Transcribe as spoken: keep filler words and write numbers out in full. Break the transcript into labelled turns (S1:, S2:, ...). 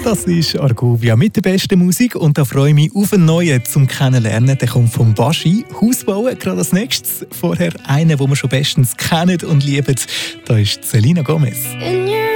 S1: Das ist Argovia mit der besten Musik und da freue ich mich auf einen neuen zum Kennenlernen. Der kommt vom Baschi. Hausbauen gerade als nächstes. Vorher einen, den wir schon bestens kennen und lieben. Da ist Selena Gomez.